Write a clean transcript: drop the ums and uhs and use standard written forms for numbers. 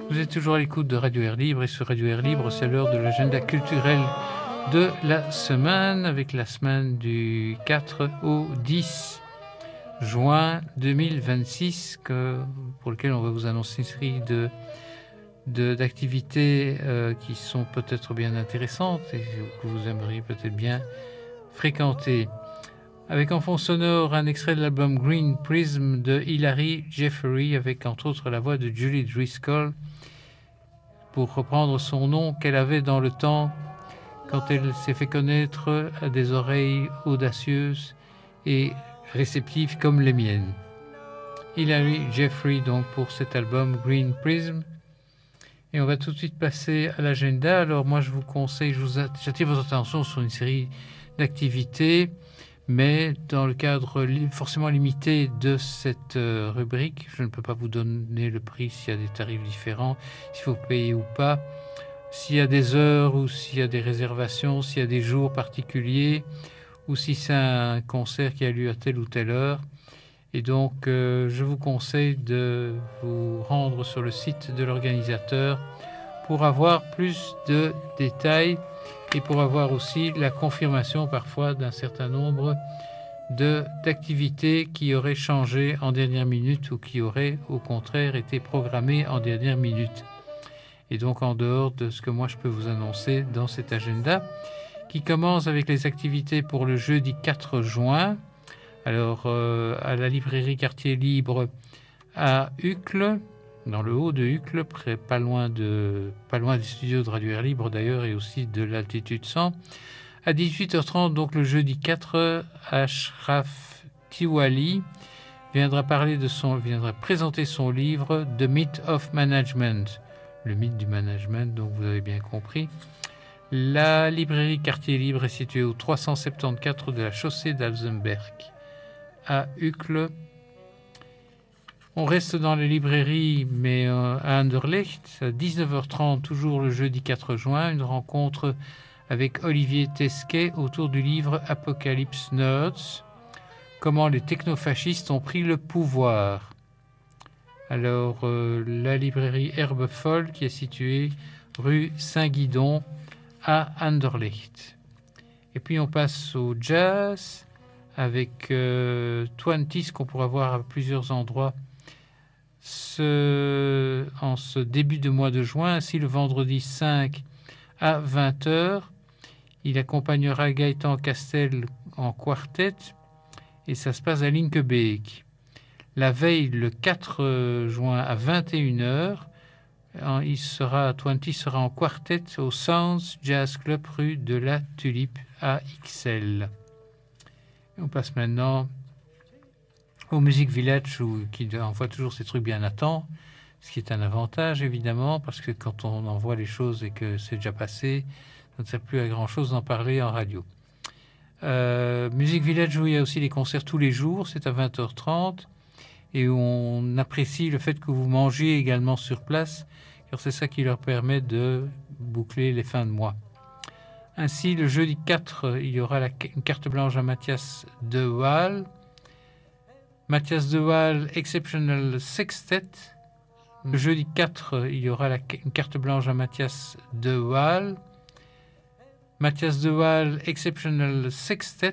Vous êtes toujours à l'écoute de Radio Air Libre et sur Radio Air Libre, c'est l'heure de l'agenda culturel de la semaine avec la semaine du 4 au 10 juin 2026 pour lequel on va vous annoncer une série d'activités qui sont peut-être bien intéressantes et que vous aimeriez peut-être bien fréquenter. Avec en fond sonore un extrait de l'album Green Prism de Hilary Jeffery avec entre autres la voix de Julie Driscoll pour reprendre son nom qu'elle avait dans le temps quand elle s'est fait connaître à des oreilles audacieuses et réceptives comme les miennes. Hilary Jeffery donc pour cet album Green Prism. Et on va tout de suite passer à l'agenda. Alors moi je vous conseille, j'attire votre attention sur une série d'activités, mais dans le cadre forcément limité de cette rubrique. Je ne peux pas vous donner le prix s'il y a des tarifs différents, s'il faut payer ou pas, s'il y a des heures ou s'il y a des réservations, s'il y a des jours particuliers ou si c'est un concert qui a lieu à telle ou telle heure. Et donc je vous conseille de vous rendre sur le site de l'organisateur pour avoir plus de détails et pour avoir aussi la confirmation parfois d'un certain nombre d'activités qui auraient changé en dernière minute ou qui auraient au contraire été programmées en dernière minute. Et donc en dehors de ce que moi je peux vous annoncer dans cet agenda, qui commence avec les activités pour le jeudi 4 juin. Alors à la librairie Quartier Libre à Uccle, dans le haut de Uccle, pas loin des studios de Radio Air Libre d'ailleurs et aussi de l'altitude 100. À 18h30, donc le jeudi 4, Ashraf Tiwali viendra présenter son livre The Myth of Management, le mythe du management, donc vous avez bien compris. La librairie Quartier Libre est située au 374 de la chaussée d'Alzenberg à Uccle. On reste dans les librairies, mais à Anderlecht, à 19h30, toujours le jeudi 4 juin, une rencontre avec Olivier Tesquet autour du livre Apocalypse Nerds, comment les technofascistes ont pris le pouvoir. Alors, la librairie Herbe Folle, qui est située rue Saint-Guidon à Anderlecht. Et puis on passe au jazz avec Twenties qu'on pourra voir à plusieurs endroits en ce début de mois de juin. Ainsi, le vendredi 5 à 20h, il accompagnera Gaëtan Castel en quartet et ça se passe à Linkebeek. La veille, le 4 juin à 21h, Twenty sera en quartet au Sounds Jazz Club rue de la Tulipe à Ixelles. Et on passe maintenant au Music Village qui envoie toujours ces trucs bien à temps, ce qui est un avantage évidemment parce que quand on envoie les choses et que c'est déjà passé, ça ne sert plus à grand chose d'en parler en radio. Music Village où il y a aussi des concerts tous les jours, c'est à 20h30 et on apprécie le fait que vous mangez également sur place car c'est ça qui leur permet de boucler les fins de mois. Ainsi, le jeudi 4, il y aura une carte blanche à Mathias de Waal. Mathias de Waal Exceptional Sextet. Le jeudi 4, il y aura une carte blanche à Mathias de Waal. Mathias de Waal Exceptional Sextet.